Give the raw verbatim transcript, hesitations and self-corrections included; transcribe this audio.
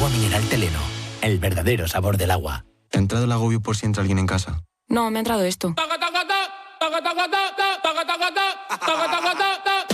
mineral Teleno, el verdadero sabor del agua. ¿Te ha entrado el agobio por si entra alguien en casa? No, me ha entrado esto.